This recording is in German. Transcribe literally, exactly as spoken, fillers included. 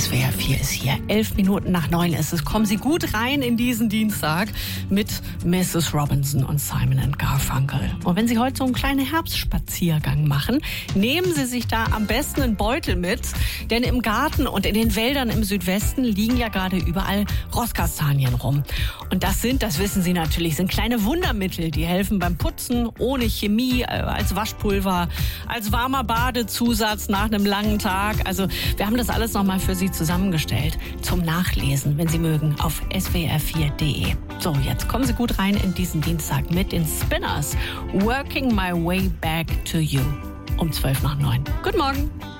S W R vier ist hier. Elf Minuten nach neun ist es. Kommen Sie gut rein in diesen Dienstag mit Missus Robinson und Simon and Garfunkel. Und wenn Sie heute so einen kleinen Herbstspaziergang machen, nehmen Sie sich da am besten einen Beutel mit. Denn im Garten und in den Wäldern im Südwesten liegen ja gerade überall Rosskastanien rum. Und das sind, das wissen Sie natürlich, sind kleine Wundermittel, die helfen beim Putzen, ohne Chemie, als Waschpulver, als warmer Badezusatz nach einem langen Tag. Also wir haben das alles nochmal für Sie zusammengestellt zum Nachlesen, wenn Sie mögen, auf S W R vier Punkt de. So, jetzt kommen Sie gut rein in diesen Dienstag mit den Spinners. Working my way back to you. Um zwölf nach neun. Guten Morgen.